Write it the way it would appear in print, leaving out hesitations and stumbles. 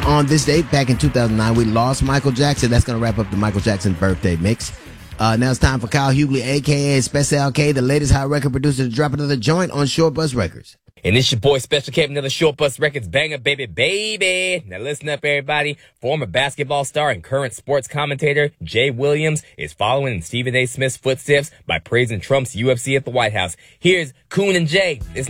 on this date, back in 2009, we lost Michael Jackson. That's going to wrap up the Michael Jackson birthday mix. Now it's time for Kyle Hughley, a.k.a. Special K, the latest hot record producer, to drop another joint on Short Bus Records. And it's your boy Special K, another Short Bus Records banger, baby, baby. Now listen up, everybody. Former basketball star and current sports commentator Jay Williams is following in Stephen A. Smith's footsteps by praising Trump's UFC at the White House. Here's Coon and Jay. It's